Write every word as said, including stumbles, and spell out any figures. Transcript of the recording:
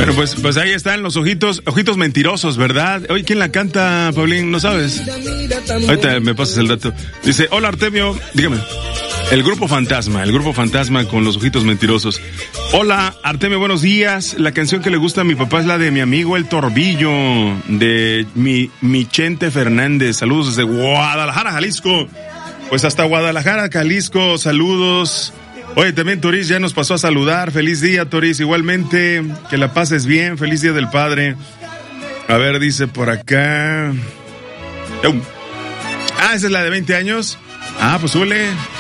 Bueno, pues, pues ahí están los ojitos, ojitos mentirosos, ¿verdad? Oye, ¿quién la canta, Paulín? ¿No sabes? Ahorita me pasas el dato. Dice, hola Artemio, dígame. El grupo Fantasma, el grupo Fantasma con los ojitos mentirosos. Hola Artemio, buenos días. La canción que le gusta a mi papá es la de mi amigo El Torbillo, de mi Michente Fernández. Saludos desde Guadalajara, Jalisco. Pues hasta Guadalajara, Jalisco, saludos. Oye, también Toris ya nos pasó a saludar. Feliz día, Toris. Igualmente, que la pases bien. Feliz día del padre. A ver, dice por acá. Ah, esa es la de veinte años. Ah, pues súbele.